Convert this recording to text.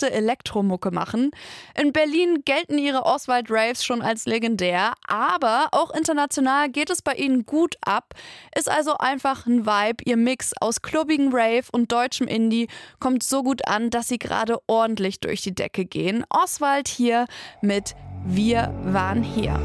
krasseste Elektromucke machen. In Berlin gelten ihre Oswald-Raves schon als legendär, aber auch international geht es bei ihnen gut ab. Ist also einfach ein Vibe. Ihr Mix aus klubbigen Rave und deutschem Indie kommt so gut an, dass sie gerade ordentlich durch die Decke gehen. Oswald hier mit Wir waren hier.